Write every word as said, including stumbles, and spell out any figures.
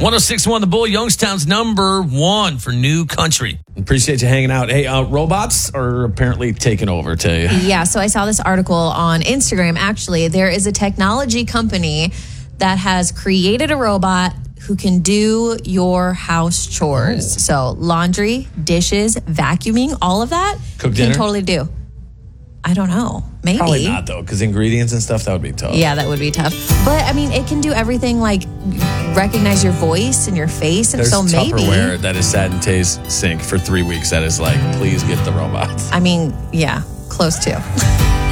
one oh six point one The Bull, Youngstown's number one for new country. Appreciate you hanging out. Hey, uh, robots are apparently taking over, tell you. Yeah, so I saw this article on Instagram. Actually, there is a technology company that has created a robot who can do your house chores. Oh. So laundry, dishes, vacuuming, all of that. Cook can dinner? Totally do. I don't know. Maybe. Probably not, though, because ingredients and stuff, that would be tough. Yeah, that would be tough. But, I mean, it can do everything like recognize your voice and your face. And There's so maybe. Tupperware that is sat in Tay's sink for three weeks that is like, please get the robot. I mean, yeah, close to.